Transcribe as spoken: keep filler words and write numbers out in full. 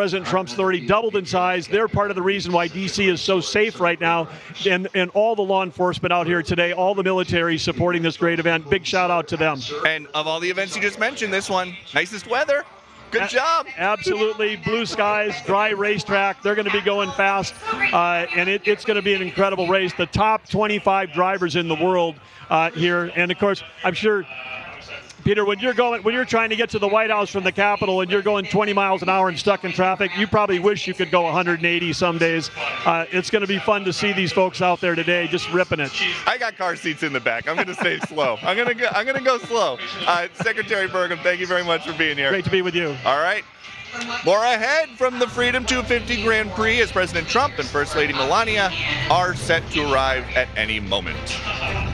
President Trump's authority doubled in size. They're part of the reason why D C is so safe right now. And, and all the law enforcement out here today, all the military supporting this great event. Big shout out to them. And of all the events you just mentioned, this one, nicest weather. Good job. Absolutely. Blue skies, dry racetrack. They're going to be going fast, uh, and it, it's going to be an incredible race. The top twenty-five drivers in the world uh, here. And, of course, I'm sure, Peter, when you're going, when you're trying to get to the White House from the Capitol and you're going twenty miles an hour and stuck in traffic, you probably wish you could go one hundred eighty some days. Uh, it's going to be fun to see these folks out there today just ripping it. I got car seats in the back. I'm going to stay slow. I'm going to go, I'm going to go slow. Uh, Secretary Burgum, thank you very much for being here. Great to be with you. All right. More ahead from the Freedom two fifty Grand Prix as President Trump and First Lady Melania are set to arrive at any moment.